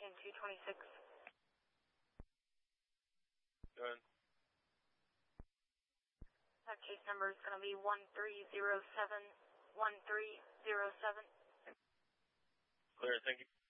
in 226. Go ahead. That chase number is going to be 1307. 1307. Clear, thank you.